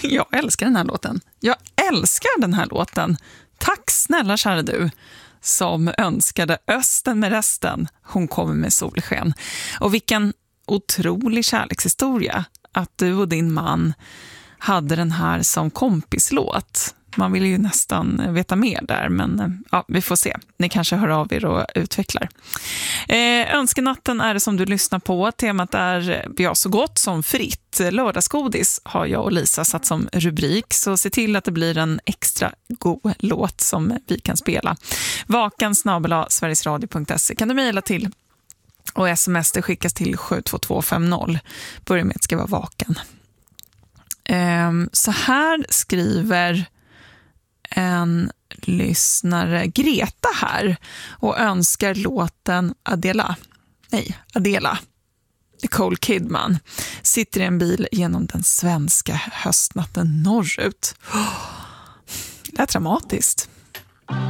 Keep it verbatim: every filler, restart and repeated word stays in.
Jag älskar den här låten. Jag älskar den här låten. Tack snälla kära du som önskade Östen med resten. Hon kommer med solsken. Och vilken otrolig kärlekshistoria att du och din man hade den här som kompislåt. Man vill ju nästan veta mer där, men ja, vi får se. Ni kanske hör av er och utvecklar. Eh, önskenatten är det som du lyssnar på. Temat är ja, så gott som fritt. Lördagsgodis har jag och Lisa satt som rubrik. Så se till att det blir en extra god låt som vi kan spela. Vakan snabel-a sverigesradio punkt se kan du mejla till. Och sms det skickas till sju två två fem noll. Börja med att skriva vaken. Eh, så här skriver en lyssnare Greta här och önskar låten Adela. Nej, Adela. Nicole Kidman sitter i en bil genom den svenska höstnatten norrut. Oh, det är dramatiskt.